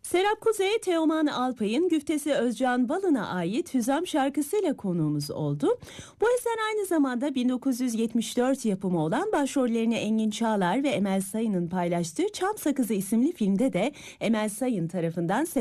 Serap Kuzey, Teoman Alpay'ın güftesi Özcan Balın'a ait Hüzam şarkısıyla konuğumuz oldu. Bu eser aynı zamanda 1974 yapımı olan başrollerini Engin Çağlar ve Emel Sayın'ın paylaştığı Çam Sakızı isimli filmde de Emel Sayın tarafından